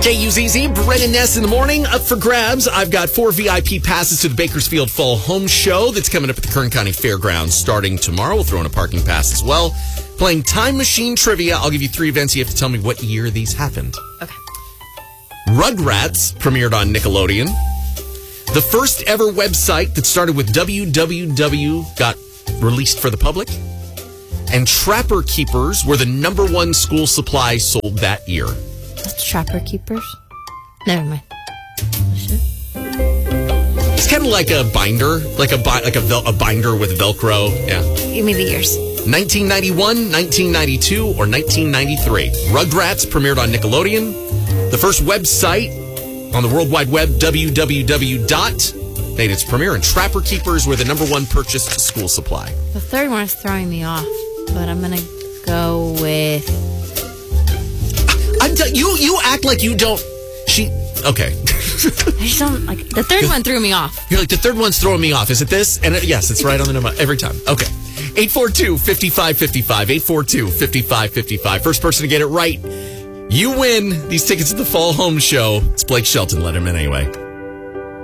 KUZZ, Brett and Ness in the morning. Up for grabs. I've got 4 VIP passes to the Bakersfield Fall Home Show that's coming up at the Kern County Fairgrounds starting tomorrow. We'll throw in a parking pass as well. Playing Time Machine Trivia. I'll give you 3 events. You have to tell me what year these happened. Okay. Rugrats premiered on Nickelodeon. The first ever website that started with www got released for the public. And Trapper Keepers were the #1 school supply sold that year. That's Trapper Keepers? Never mind. It's kind of like a binder, like a binder with Velcro. Yeah. Give me the years. 1991, 1992, or 1993. Rugrats premiered on Nickelodeon. The first website on the World Wide Web, www. made its premiere, and Trapper Keepers were the #1 purchased school supply. The third one is throwing me off, but I'm going to go with... You act like you don't... Okay. I just don't... the third one threw me off. You're like, the third one's throwing me off. Is it this? And yes, it's right on the number every time. Okay. 842-5555. 842-5555. First person to get it right, you win these tickets to the Fall Home Show. It's Blake Shelton. Let him in anyway.